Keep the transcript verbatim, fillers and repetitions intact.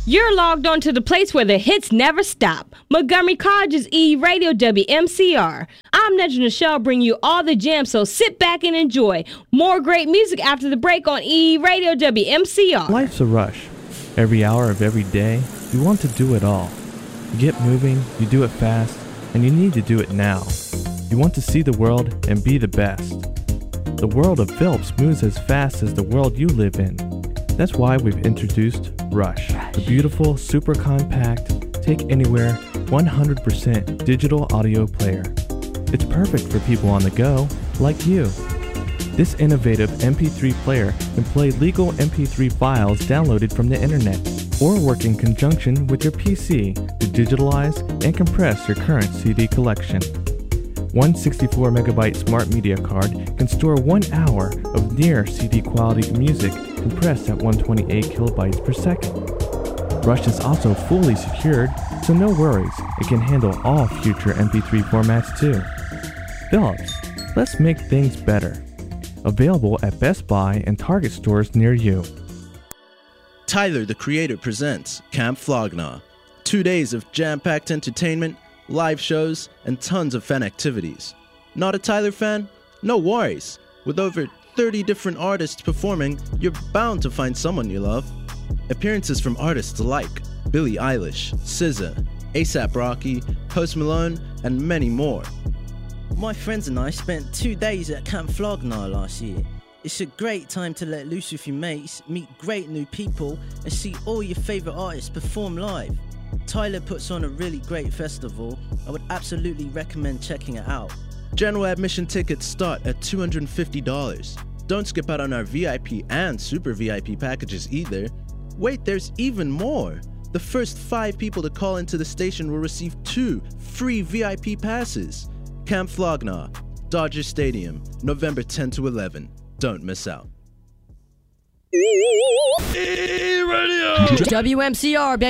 You're logged on to the place where the hits never stop. Montgomery College's E! Radio W M C R. I'm Nedra Nichelle, bringing you all the jams, so sit back and enjoy. More great music after the break on E! Radio W M C R. Life's a rush. Every hour of every day, you want to do it all. You get moving, you do it fast, and you need to do it now. You want to see the world and be the best. The world of Philips moves as fast as the world you live in. That's why we've introduced Rush, the beautiful, super compact, take anywhere, one hundred percent digital audio player. It's perfect for people on the go, like you. This innovative M P three player can play legal M P three files downloaded from the internet, or work in conjunction with your P C to digitalize and compress your current C D collection. One sixty-four megabyte smart media card can store one hour of near C D quality music compressed at one hundred twenty-eight kilobytes per second. Rush is also fully secured, so no worries, it can handle all future M P three formats too. Philips, let's make things better. Available at Best Buy and Target stores near you. Tyler the Creator presents Camp Flog Gnaw. Two days of jam-packed entertainment, live shows, and tons of fun activities. Not a Tyler fan? No worries. With over thirty different artists performing, you're bound to find someone you love. Appearances from artists like Billie Eilish, S Z A, A$AP Rocky, Post Malone, and many more. My friends and I spent two days at Camp Flog Gnaw last year. It's a great time to let loose with your mates, meet great new people, and see all your favourite artists perform live. Tyler puts on a really great festival. I would absolutely recommend checking it out. General admission tickets start at two hundred fifty dollars. Don't skip out on our V I P and Super V I P packages either. Wait, there's even more! The first five people to call into the station will receive two free V I P passes. Camp Flog Gnaw, Dodger Stadium, November tenth to eleventh. Don't miss out. W M C R, baby.